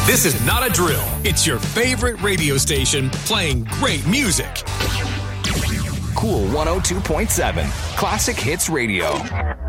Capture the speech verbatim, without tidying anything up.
This is not a drill. It's your favorite radio station playing great music. Cool one oh two point seven, Classic Hits Radio.